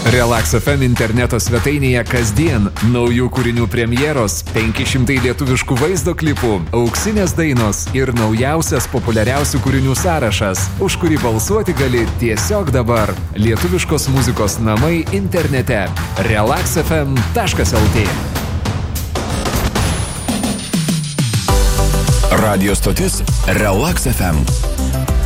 Relax FM interneto svetainėje kasdien naujų kūrinių premjeros, 500 lietuviškų vaizdo klipų, auksinės dainos ir naujausias populiariausių kūrinių sąrašas, už kurį balsuoti gali tiesiog dabar. Lietuviškos muzikos namai internete. relaxfm.lt. Radio stotis Relax FM.